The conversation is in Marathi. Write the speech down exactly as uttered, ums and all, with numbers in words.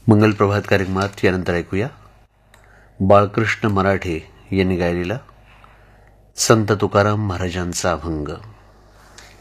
मंगल प्रभात कार्यक्रमात यानंतर ऐकूया बाळकृष्ण मराठे यांनी गायलेला संत तुकाराम महाराजांचा अभंग.